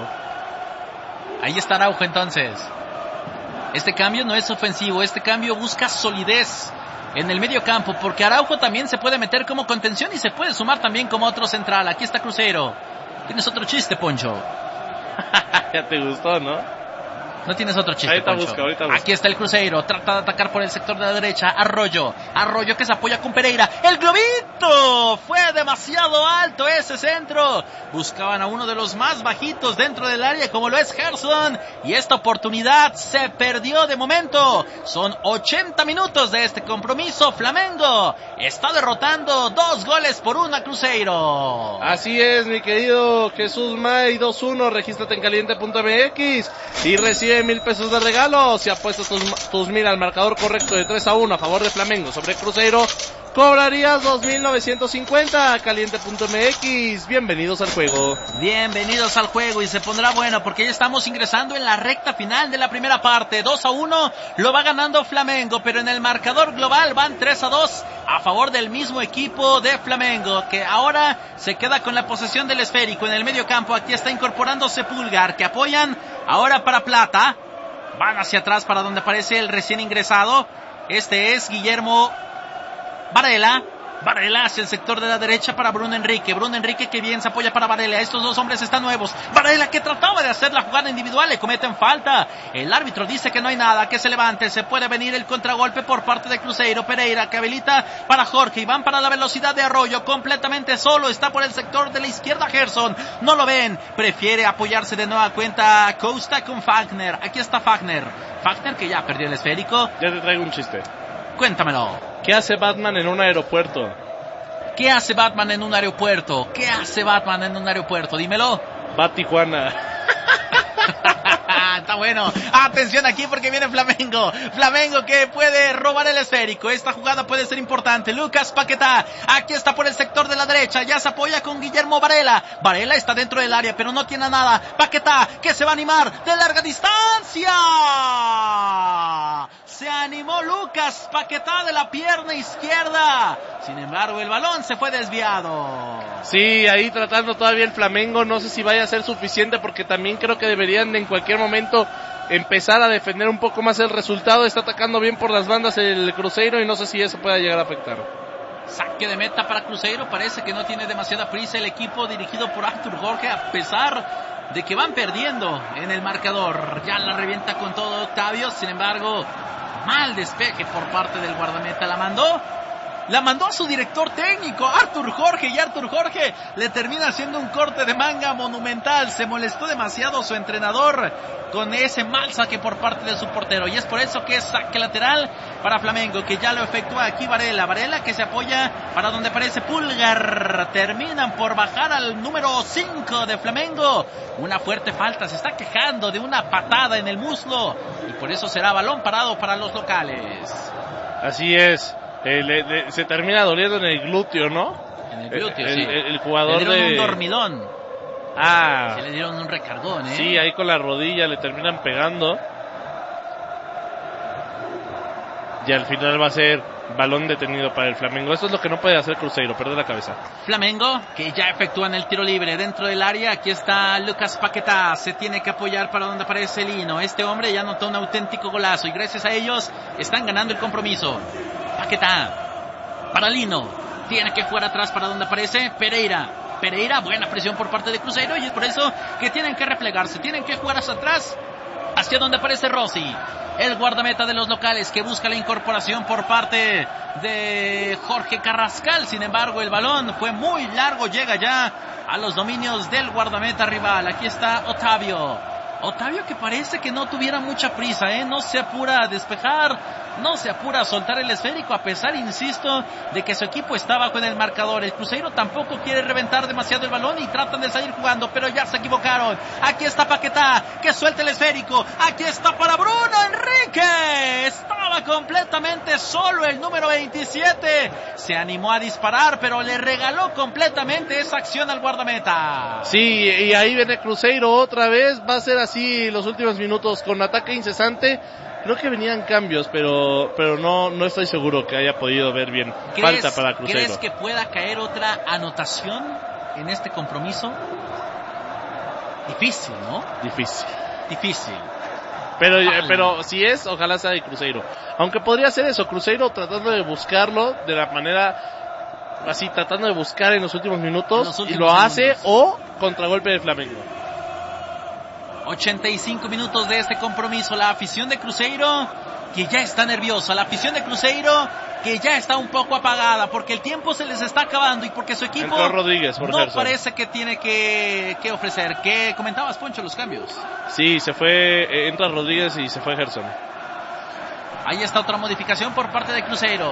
Ahí está Araujo entonces. Este cambio no es ofensivo. Este cambio busca solidez en el medio campo, porque Araujo también se puede meter como contención y se puede sumar también como otro central. Aquí está Cruzeiro. ¿Tienes otro chiste, Poncho? Ya te gustó, ¿no? No tienes otro chiste, ahorita Poncho. Busca, ahorita busca. Aquí está el Cruzeiro, trata de atacar por el sector de la derecha. Arroyo, Arroyo que se apoya con Pereira. ¡El globito! Fue demasiado alto ese centro. Buscaban a uno de los más bajitos dentro del área, como lo es Gerson. Y esta oportunidad se perdió de momento. Son ochenta minutos de este compromiso. Flamengo está derrotando dos goles por uno a Cruzeiro. Así es, mi querido Jesús May. Dos uno, regístrate en caliente punto m x y recibe mil pesos de regalo si apuestas tus, tus mil al marcador correcto de tres a uno a favor de Flamengo sobre Cruzeiro. Cobrarías dos mil novecientos cincuenta. Caliente punto m x. Bienvenidos al juego. Bienvenidos al juego y se pondrá bueno porque ya estamos ingresando en la recta final de la primera parte. dos a uno lo va ganando Flamengo, pero en el marcador global van tres a dos a favor del mismo equipo de Flamengo, que ahora se queda con la posesión del esférico en el medio campo. Aquí está incorporándose Pulgar, que apoyan ahora para Plata. Van hacia atrás para donde aparece el recién ingresado. Este es Guillermo Varela. Varela hacia el sector de la derecha para Bruno Henrique. Bruno Henrique que bien se apoya para Varela. Estos dos hombres están nuevos. Varela que trataba de hacer la jugada individual. Le cometen falta. El árbitro dice que no hay nada. Que se levante. Se puede venir el contragolpe por parte de Cruzeiro. Pereira que habilita para Jorge. Y van para la velocidad de Arroyo. Completamente solo. Está por el sector de la izquierda Gerson. No lo ven. Prefiere apoyarse de nueva cuenta Costa con Fagner. Aquí está Fagner. Fagner que ya perdió el esférico. Ya te traigo un chiste. Cuéntamelo. ¿Qué hace Batman en un aeropuerto? ¿Qué hace Batman en un aeropuerto? ¿Qué hace Batman en un aeropuerto? Dímelo. Va a Tijuana. Está bueno. Atención aquí porque viene Flamengo. Flamengo que puede robar el esférico. Esta jugada puede ser importante. Lucas Paquetá. Aquí está por el sector de la derecha. Ya se apoya con Guillermo Varela. Varela está dentro del área, pero no tiene nada. Paquetá que se va a animar de larga distancia. Se animó Lucas Paquetá de la pierna izquierda. Sin embargo, el balón se fue desviado. Sí, ahí tratando todavía el Flamengo. No sé si vaya a ser suficiente porque también creo que deberían de en cualquier momento empezar a defender un poco más el resultado. Está atacando bien por las bandas el Cruzeiro y no sé si eso pueda llegar a afectar. Saque de meta para Cruzeiro. Parece que no tiene demasiada prisa el equipo dirigido por Artur Jorge, a pesar de que van perdiendo en el marcador. Ya la revienta con todo Octavio. Sin embargo, mal despeje por parte del guardameta. La mandó La mandó a su director técnico, Artur Jorge, y Artur Jorge le termina haciendo un corte de manga monumental. Se molestó demasiado su entrenador con ese mal saque por parte de su portero. Y es por eso que es saque lateral para Flamengo, que ya lo efectúa aquí Varela. Varela que se apoya para donde aparece Pulgar. Terminan por bajar al número cinco de Flamengo. Una fuerte falta, se está quejando de una patada en el muslo. Y por eso será balón parado para los locales. Así es. Eh, le, le, se termina doliendo en el glúteo, ¿no? En el glúteo, el, sí. El, el jugador le dieron de... un dormidón. Ah. Se le dieron un recargón, ¿eh? Sí, ahí con la rodilla le terminan pegando. Y al final va a ser balón detenido para el Flamengo. Esto es lo que no puede hacer Cruzeiro, perder la cabeza. Flamengo, que ya efectúan el tiro libre dentro del área. Aquí está Lucas Paquetá. Se tiene que apoyar para donde aparece Lino. Este hombre ya anotó un auténtico golazo y gracias a ellos están ganando el compromiso. Paquetá para Lino. Tiene que jugar atrás para donde aparece Pereira. Pereira, buena presión por parte de Cruzeiro y es por eso que tienen que replegarse. Tienen que jugar hacia atrás, hacia donde aparece Rossi. El guardameta de los locales que busca la incorporación por parte de Jorge Carrascal. Sin embargo, el balón fue muy largo. Llega ya a los dominios del guardameta rival. Aquí está Otavio. Otavio que parece que no tuviera mucha prisa, ¿eh? No se apura a despejar, no se apura a soltar el esférico, a pesar, insisto, de que su equipo está bajo en el marcador. El Cruzeiro tampoco quiere reventar demasiado el balón y tratan de salir jugando, pero ya se equivocaron. Aquí está Paquetá, que suelta el esférico. Aquí está para Bruno Enrique. Estaba completamente solo el número veintisiete. Se animó a disparar, pero le regaló completamente esa acción al guardameta. Sí, y ahí viene Cruzeiro otra vez. Va a ser así los últimos minutos con ataque incesante. Creo que venían cambios, pero pero no no estoy seguro que haya podido ver bien. Falta para Cruzeiro. ¿Crees que pueda caer otra anotación en este compromiso? Difícil, ¿no? Difícil. Difícil. Pero vale. pero si es, ojalá sea de Cruzeiro. Aunque podría ser eso, Cruzeiro tratando de buscarlo de la manera así, tratando de buscar en los últimos minutos los últimos y lo minutos. hace o contragolpe del Flamengo. ochenta y cinco minutos de este compromiso. La afición de Cruzeiro que ya está nerviosa. La afición de Cruzeiro que ya está un poco apagada porque el tiempo se les está acabando y porque su equipo Rodríguez, por no Gerson. Parece que tiene que, que ofrecer. ¿Qué comentabas, Poncho, los cambios? Sí, se fue, eh, entra Rodríguez y se fue Gerson. Ahí está otra modificación por parte de Cruzeiro.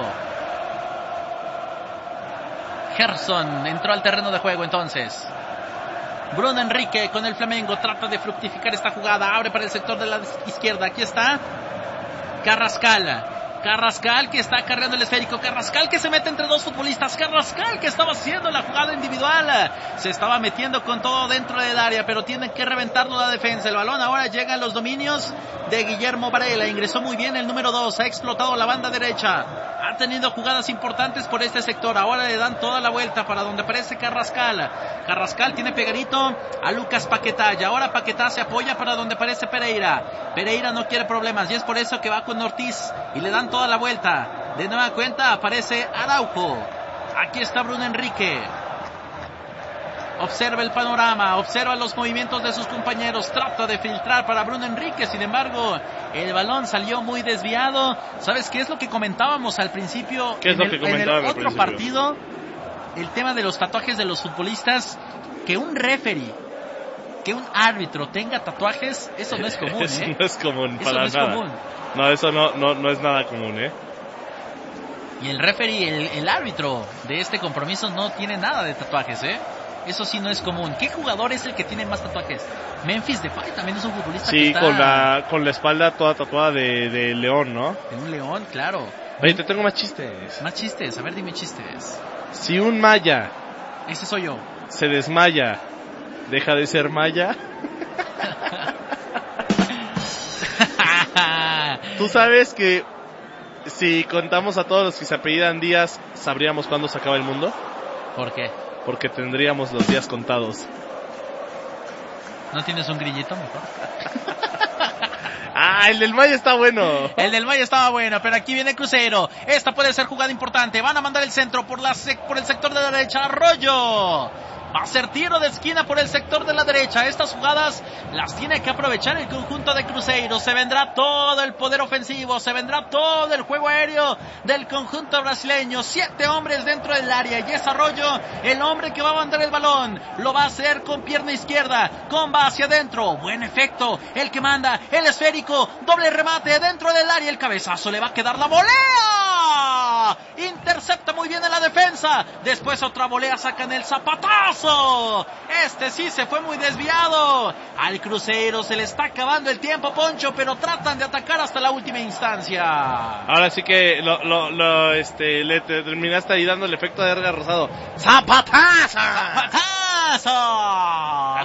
Gerson entró al terreno de juego entonces. Bruno Enrique con el Flamengo trata de fructificar esta jugada, abre para el sector de la izquierda, aquí está Carrascal, Carrascal que está cargando el esférico, Carrascal que se mete entre dos futbolistas, Carrascal que estaba haciendo la jugada individual, se estaba metiendo con todo dentro del área, pero tienen que reventarlo la defensa. El balón ahora llega a los dominios de Guillermo Varela, ingresó muy bien el número dos, ha explotado la banda derecha, ha tenido jugadas importantes por este sector, ahora le dan toda la vuelta para donde aparece Carrascal, Carrascal tiene pegadito a Lucas Paquetá y ahora Paquetá se apoya para donde aparece Pereira, Pereira no quiere problemas y es por eso que va con Ortiz y le dan toda la vuelta, de nueva cuenta aparece Araujo, aquí está Bruno Enrique, observa el panorama, observa los movimientos de sus compañeros, trata de filtrar para Bruno Enrique, sin embargo el balón salió muy desviado. ¿Sabes qué es lo que comentábamos al principio? ¿Qué es en lo el, que comentábamos en el otro partido? El tema de los tatuajes de los futbolistas, que un referee, que un árbitro tenga tatuajes, eso no es común, eso ¿eh? no es común, eso para no es nada. común. No, eso no, no, no es nada común, ¿eh? Y el referee, el, el árbitro de este compromiso no tiene nada de tatuajes, ¿eh? Eso sí no es común. ¿Qué jugador es el que tiene más tatuajes? Memphis Depay también es un futbolista sí, que está... con la, con la espalda toda tatuada de, de león, ¿no? De un león, claro. Oye, te tengo más chistes. Más chistes, a ver, dime chistes. Si un maya... Ese soy yo. Se desmaya, ¿deja de ser maya? Tú sabes que si contamos a todos los que se apellidan Díaz, ¿sabríamos cuándo se acaba el mundo? ¿Por qué? Porque tendríamos los días contados. ¿No tienes un grillito mejor? Ah, el del Maya está bueno. El del Maya estaba bueno, pero aquí viene Cruzeiro. Esta puede ser jugada importante. Van a mandar el centro por, la sec- por el sector de la derecha. Arroyo. Va a ser tiro de esquina por el sector de la derecha. Estas jugadas las tiene que aprovechar el conjunto de Cruzeiro. Se vendrá todo el poder ofensivo, se vendrá todo el juego aéreo del conjunto brasileño. Siete hombres dentro del área y es Arroyo el hombre que va a mandar el balón. Lo va a hacer con pierna izquierda, con va hacia adentro. Buen efecto, el que manda, el esférico, doble remate dentro del área. El cabezazo, le va a quedar la volea. Intercepta muy bien en la defensa. Después otra volea, sacan el zapatazo. Este sí se fue muy desviado. Al Cruzeiro se le está acabando el tiempo, Poncho, pero tratan de atacar hasta la última instancia. Ahora sí que lo, lo, lo este, le terminaste ahí dando el efecto de Edgar Rosado. ¡Zapatazo! ¡Zapatazo!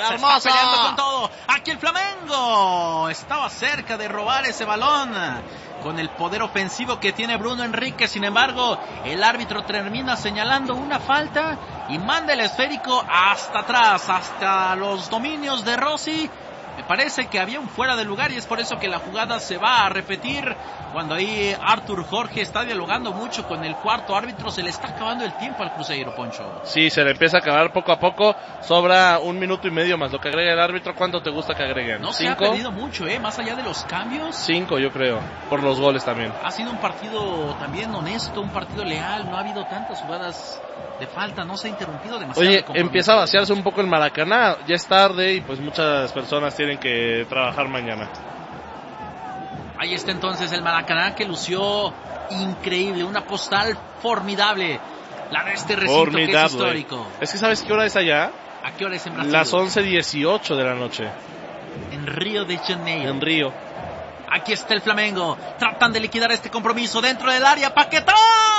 se está peleando con todo. Aquí el Flamengo estaba cerca de robar ese balón con el poder ofensivo que tiene Bruno Henrique. Sin embargo, el árbitro termina señalando una falta y manda el esférico hasta atrás, hasta los dominios de Rossi. Me parece que había un fuera de lugar y es por eso que la jugada se va a repetir. Cuando ahí Artur Jorge está dialogando mucho con el cuarto árbitro, se le está acabando el tiempo al Cruzeiro, Poncho. Sí, se le empieza a acabar poco a poco. Sobra un minuto y medio más lo que agrega el árbitro. ¿Cuánto te gusta que agreguen? No se ha perdido mucho, ¿eh? Más allá de los cambios. Cinco, yo creo, por los goles también. Ha sido un partido también honesto, un partido leal. No ha habido tantas jugadas de falta, no se ha interrumpido demasiado. Oye, empieza a vaciarse un poco el Maracaná. Ya es tarde y pues muchas personas tienen que trabajar mañana. Ahí está entonces el Maracaná, que lució increíble, una postal formidable, la de este recinto formidable. Que es histórico. Es que ¿sabes qué hora es allá? ¿A qué hora es en Brasil? Las once dieciocho de la noche. En Río de Janeiro. En Río. Aquí está el Flamengo, tratan de liquidar este compromiso dentro del área. Paquetá,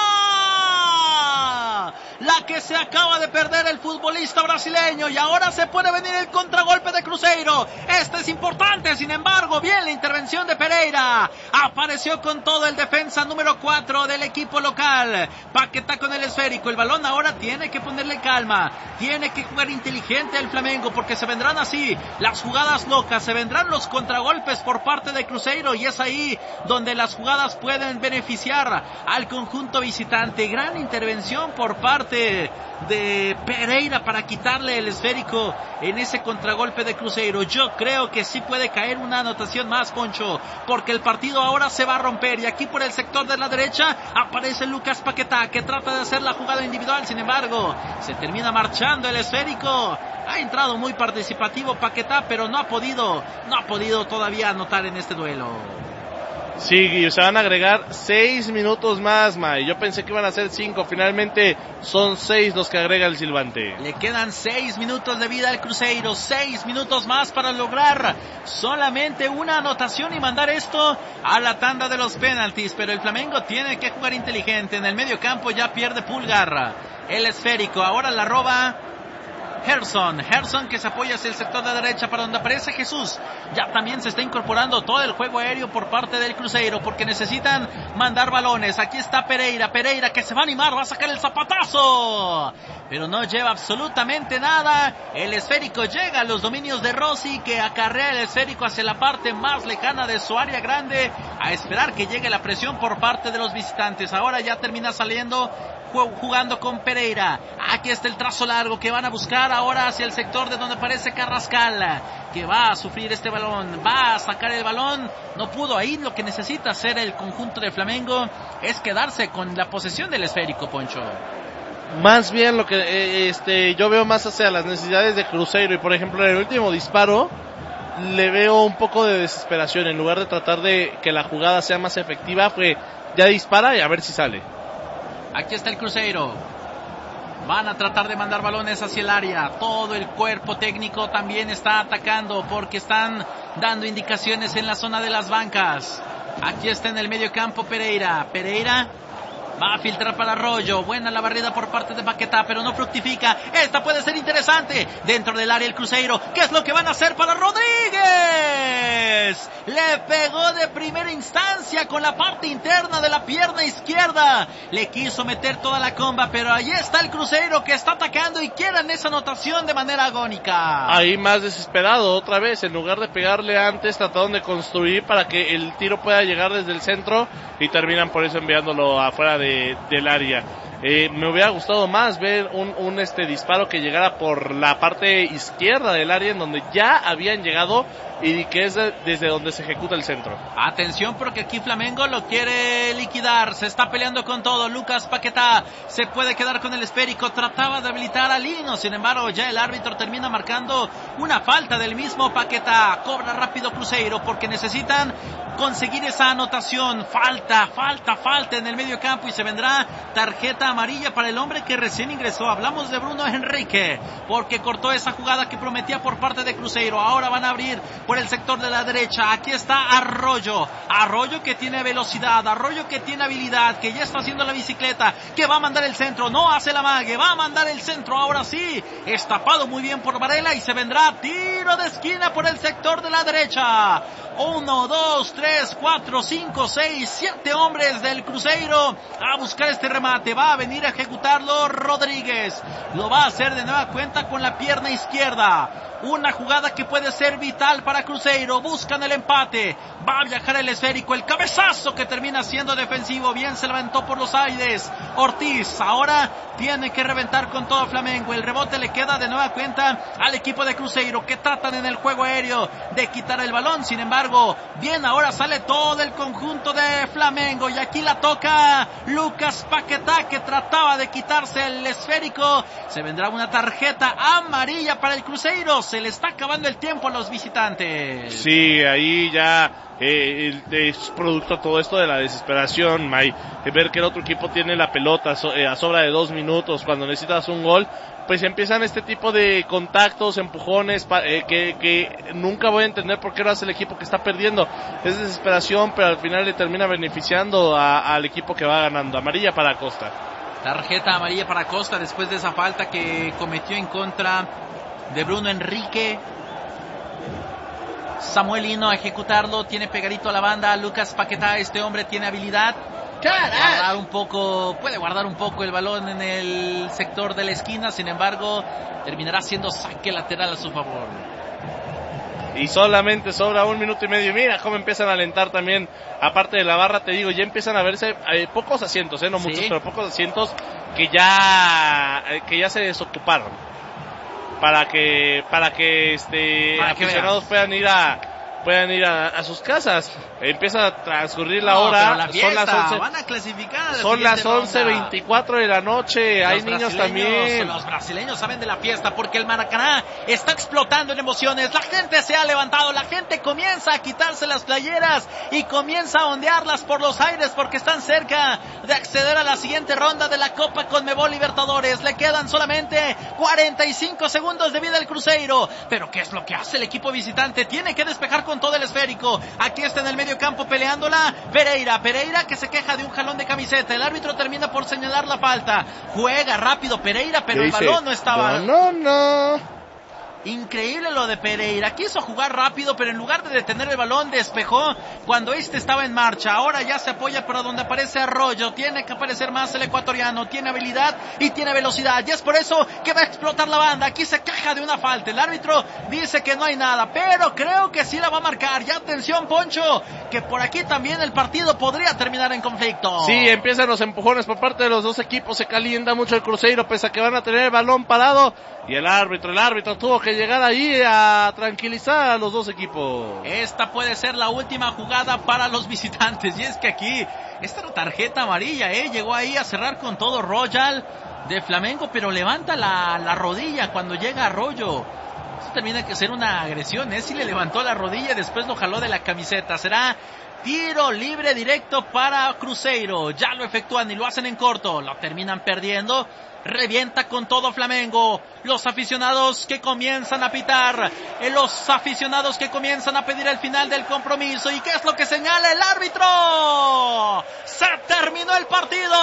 la que se acaba de perder el futbolista brasileño, y ahora se puede venir el contragolpe de Cruzeiro. Este es importante, sin embargo, bien la intervención de Pereira. Apareció con todo el defensa número cuatro del equipo local. Paquetá con el esférico, el balón ahora tiene que ponerle calma, tiene que jugar inteligente el Flamengo, porque se vendrán así las jugadas locas, se vendrán los contragolpes por parte de Cruzeiro, y es ahí donde las jugadas pueden beneficiar al conjunto visitante. Gran intervención por parte de Pereira para quitarle el esférico en ese contragolpe de Cruzeiro. Yo creo que sí puede caer una anotación más, Poncho, porque el partido ahora se va a romper, y aquí por el sector de la derecha aparece Lucas Paquetá, que trata de hacer la jugada individual. Sin embargo, se termina marchando el esférico. Ha entrado muy participativo Paquetá, pero no ha podido no ha podido todavía anotar en este duelo. Sí, se van a agregar seis minutos más, May. Yo pensé que iban a ser cinco, finalmente son seis los que agrega el silbante. Le quedan seis minutos de vida al Cruzeiro, seis minutos más para lograr solamente una anotación y mandar esto a la tanda de los penaltis. Pero el Flamengo tiene que jugar inteligente. En el medio campo ya pierde Pulgar el esférico, ahora la roba Gerson, Gerson que se apoya hacia el sector de la derecha para donde aparece Jesús. Ya también se está incorporando todo el juego aéreo por parte del Cruzeiro, porque necesitan mandar balones. Aquí está Pereira, Pereira que se va a animar, va a sacar el zapatazo, pero no lleva absolutamente nada. El esférico llega a los dominios de Rossi, que acarrea el esférico hacia la parte más lejana de su área grande, a esperar que llegue la presión por parte de los visitantes. Ahora ya termina saliendo jugando con Pereira. Aquí está el trazo largo que van a buscar ahora hacia el sector de donde aparece Carrascal, que va a sufrir este balón, va a sacar el balón. No pudo. Ahí lo que necesita hacer el conjunto de Flamengo es quedarse con la posesión del esférico, Poncho. Más bien lo que eh, este yo veo más hacia las necesidades de Cruzeiro, y por ejemplo en el último disparo le veo un poco de desesperación. En lugar de tratar de que la jugada sea más efectiva, fue ya dispara y a ver si sale. Aquí está el Cruzeiro. Van a tratar de mandar balones hacia el área. Todo el cuerpo técnico también está atacando, porque están dando indicaciones en la zona de las bancas. Aquí está en el medio campo Pereira. Pereira va a filtrar para Arroyo. Buena la barrida por parte de Paquetá, pero no fructifica. Esta puede ser interesante. Dentro del área el Cruzeiro. ¿Qué es lo que van a hacer para Rodríguez? Le pegó de primera instancia con la parte interna de la pierna izquierda. Le quiso meter toda la comba, pero ahí está el Cruzeiro que está atacando y quieren esa anotación de manera agónica. Ahí más desesperado otra vez. En lugar de pegarle antes, trataron de construir para que el tiro pueda llegar desde el centro, y terminan por eso enviándolo afuera de De, del área. Eh, me hubiera gustado más ver un, un este disparo que llegara por la parte izquierda del área, en donde ya habían llegado, y que es de, desde donde se ejecuta el centro. Atención, porque aquí Flamengo lo quiere liquidar, se está peleando con todo. Lucas Paquetá se puede quedar con el esférico, trataba de habilitar a Lino, sin embargo ya el árbitro termina marcando una falta del mismo Paquetá. Cobra rápido Cruzeiro porque necesitan conseguir esa anotación. Falta, falta, falta en el medio campo, y se vendrá tarjeta amarilla para el hombre que recién ingresó. Hablamos de Bruno Henrique, porque cortó esa jugada que prometía por parte de Cruzeiro. Ahora van a abrir por el sector de la derecha. Aquí está Arroyo. Arroyo que tiene velocidad, Arroyo que tiene habilidad, que ya está haciendo la bicicleta, que va a mandar el centro, no hace la mague, va a mandar el centro, ahora sí, estapado muy bien por Varela y se vendrá tiro de esquina por el sector de la derecha. Uno, dos, tres, cuatro, cinco, seis, siete hombres del Cruzeiro a buscar este remate. Va a venir a ejecutarlo Rodríguez. Lo va a hacer de nueva cuenta con la pierna izquierda. Una jugada que puede ser vital para Cruzeiro. Buscan el empate. Va a viajar el esférico. El cabezazo que termina siendo defensivo. Bien se levantó por los aires Ortiz. Ahora tiene que reventar con todo Flamengo. El rebote le queda de nueva cuenta al equipo de Cruzeiro, que tratan en el juego aéreo de quitar el balón. Sin embargo, bien, ahora sale todo el conjunto de Flamengo. Y aquí la toca Lucas Paquetá, que trataba de quitarse el esférico. Se vendrá una tarjeta amarilla para el Cruzeiro. Se le está acabando el tiempo a los visitantes. Sí, ahí ya eh, es producto todo esto de la desesperación, May. De ver que el otro equipo tiene la pelota so, eh, a sobra de dos minutos cuando necesitas un gol. Pues empiezan este tipo de contactos, empujones, pa, eh, que, que nunca voy a entender por qué lo hace el equipo que está perdiendo. Es desesperación, pero al final le termina beneficiando a, al equipo que va ganando. Amarilla para Costa. Tarjeta amarilla para Costa después de esa falta que cometió en contra de Bruno Enrique. Samuel Lino a ejecutarlo, tiene pegadito a la banda Lucas Paquetá. Este hombre tiene habilidad. Guardar un poco, puede guardar un poco el balón en el sector de la esquina, sin embargo, terminará siendo saque lateral a su favor. Y solamente sobra un minuto y medio. Mira cómo empiezan a alentar también, aparte de la barra, te digo, ya empiezan a verse eh, pocos asientos, eh, no muchos, sí, pero pocos asientos que ya eh, que ya se desocuparon para que para que este para aficionados que puedan ir a puedan ir a, a sus casas. Empieza a transcurrir la no, hora, la fiesta, son las once, van a clasificar, son las once veinticuatro de la noche, los hay niños también. Los brasileños saben de la fiesta porque el Maracaná está explotando en emociones. La gente se ha levantado, la gente comienza a quitarse las playeras y comienza a ondearlas por los aires porque están cerca de acceder a la siguiente ronda de la Copa Conmebol Libertadores. Le quedan solamente cuarenta y cinco segundos de vida al Cruzeiro, pero ¿qué es lo que hace el equipo visitante? Tiene que despejar con todo el esférico. Aquí está en el medio campo peleándola Pereira, Pereira que se queja de un jalón de camiseta. El árbitro termina por señalar la falta. Juega rápido Pereira, pero el balón no estaba. No, no, no. Increíble lo de Pereira, quiso jugar rápido, pero en lugar de detener el balón, despejó cuando este estaba en marcha. Ahora ya se apoya para donde aparece Arroyo. Tiene que aparecer más el ecuatoriano, tiene habilidad y tiene velocidad, y es por eso que va a explotar la banda. Aquí se queja de una falta, el árbitro dice que no hay nada, pero creo que sí la va a marcar. Y atención, Poncho, que por aquí también el partido podría terminar en conflicto. Sí, empiezan los empujones por parte de los dos equipos, se calienta mucho el Cruzeiro, pese a que van a tener el balón parado. Y el árbitro, el árbitro tuvo que llegar ahí a tranquilizar a los dos equipos. Esta puede ser la última jugada para los visitantes. Y es que aquí, esta tarjeta amarilla, eh, llegó ahí a cerrar con todo Royal de Flamengo, pero levanta la, la rodilla cuando llega Arroyo. Esto termina que ser una agresión, eh, si le levantó la rodilla y después lo jaló de la camiseta. Será tiro libre directo para Cruzeiro. Ya lo efectúan y lo hacen en corto. Lo terminan perdiendo. Revienta con todo Flamengo. Los aficionados que comienzan a pitar. Los aficionados que comienzan a pedir el final del compromiso. ¿Y qué es lo que señala el árbitro? ¡Se terminó el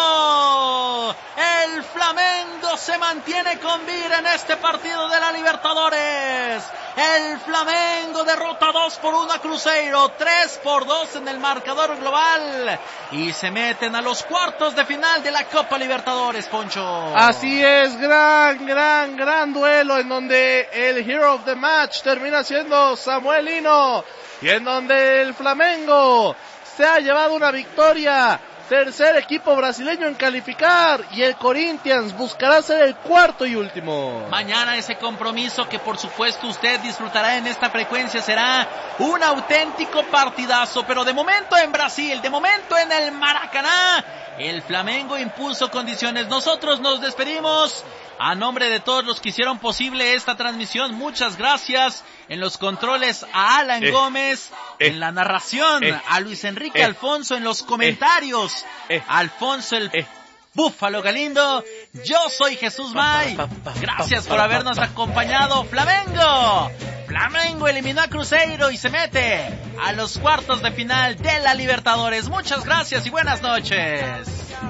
partido! El Flamengo se mantiene con vida en este partido de la Libertadores. El Flamengo derrota dos por uno a Cruzeiro, tres por dos en el marcador global, y se meten a los cuartos de final de la Copa Libertadores, Poncho. Así es, gran, gran, gran duelo en donde el Hero of the Match termina siendo Samuel Lino, y en donde el Flamengo se ha llevado una victoria. Tercer equipo brasileño en calificar, y el Corinthians buscará ser el cuarto y último. Mañana ese compromiso que por supuesto usted disfrutará en esta frecuencia será un auténtico partidazo, pero de momento en Brasil, de momento en el Maracaná, el Flamengo impuso condiciones. Nosotros nos despedimos. A nombre de todos los que hicieron posible esta transmisión, muchas gracias. En los controles a Alan eh, Gómez, eh, en la narración eh, a Luis Enrique eh, Alfonso, en los comentarios eh, Alfonso el eh, Búfalo Galindo. Yo soy Jesús May. Gracias por habernos acompañado. Flamengo, Flamengo eliminó a Cruzeiro y se mete a los cuartos de final de la Libertadores. Muchas gracias y buenas noches.